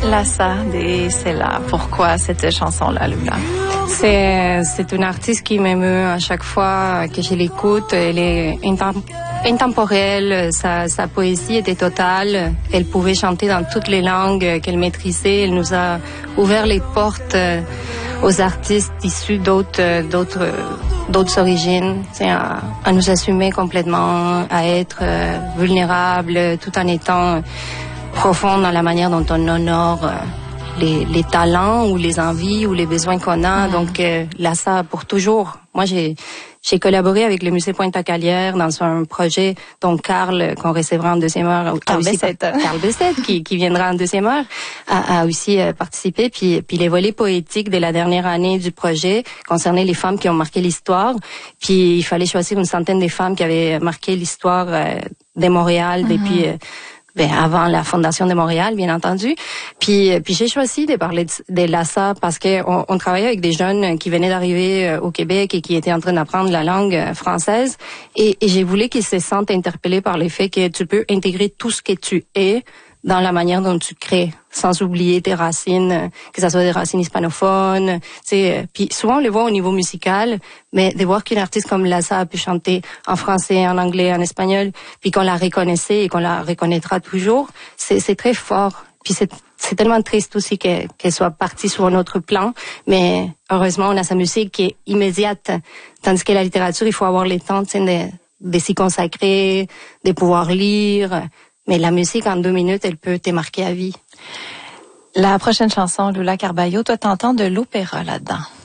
Lassa de Sela. Pourquoi cette chanson-là, Lula? C'est une artiste qui m'émeut à chaque fois que je l'écoute. Elle est intemporelle, sa poésie était totale. Elle pouvait chanter dans toutes les langues qu'elle maîtrisait. Elle nous a ouvert les portes aux artistes issus d'autres origines, à nous assumer complètement, à être vulnérables, tout en étant profond dans la manière dont on honore les talents ou les envies ou les besoins qu'on a. Donc Lassa pour toujours. Moi j'ai collaboré avec le musée Pointe-à-Calière dans un projet dont Carl, qu'on recevra en deuxième heure, Carl Bessette qui viendra en deuxième heure, a aussi participé. Puis les volets poétiques de la dernière année du projet concernaient les femmes qui ont marqué l'histoire. Puis il fallait choisir une centaine de femmes qui avaient marqué l'histoire de Montréal depuis avant la fondation de Montréal, bien entendu. Puis j'ai choisi de parler de Lassa parce que on travaillait avec des jeunes qui venaient d'arriver au Québec et qui étaient en train d'apprendre la langue française. Et j'ai voulu qu'ils se sentent interpellés par le fait que tu peux intégrer tout ce que tu es dans la manière dont tu crées, sans oublier tes racines, que ça soit des racines hispanophones, tu sais. Puis souvent on les voit au niveau musical, mais de voir qu'une artiste comme Lassa a pu chanter en français, en anglais, en espagnol, puis qu'on la reconnaissait et qu'on la reconnaîtra toujours, c'est très fort. Puis c'est tellement triste aussi qu'elle soit partie sur un autre plan, mais heureusement on a sa musique qui est immédiate, tandis que la littérature, il faut avoir le temps, tu sais, de s'y consacrer, de pouvoir lire. Mais la musique, en 2 minutes, elle peut te marquer à vie. La prochaine chanson, Lula Carballo, toi, t'entends de l'opéra là-dedans.